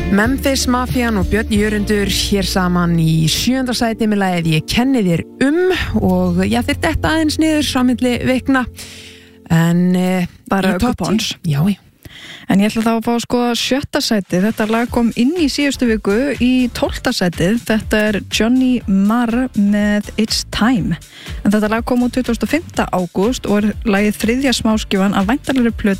Memphis Mafian og Björn Jörundur hér saman í 7. sæti með lagið Ég kenni þér og já, þeir detta aðeins niður á milli vikna en bara coupons. Já. En ég ætla þá að fá að skoða 7. sæti. Þetta lag kom inn í síðustu viku í 12. sætið. Þetta Johnny Marr með It's Time. En þetta lag kom út 25. ágúst og lagið 3. smáskífan af væntanlegri plötu